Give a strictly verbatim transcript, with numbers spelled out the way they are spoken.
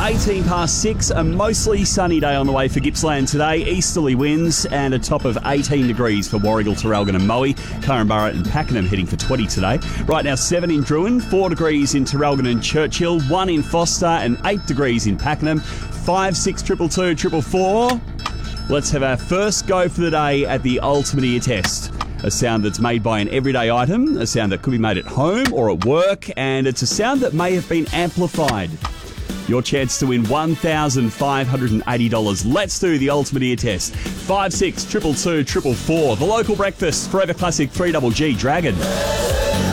eighteen past six, a mostly sunny day on the way for Gippsland today. Easterly winds and a top of eighteen degrees for Warragul, Traralgon and Moe. Corranbarra and Pakenham heading for twenty today. Right now, seven in Druin, four degrees in Traralgon and Churchill, one in Foster and eight degrees in Pakenham. five six two two two triple four. Let's have our first go for the day at the Ultimate Ear Test. A sound that's made by an everyday item, a sound that could be made at home or at work, and it's a sound that may have been amplified. Your chance to win one thousand five hundred eighty dollars. Let's do the Ultimate Ear Test. five six two two two four four. The local breakfast, Forever Classic three G G Dragon.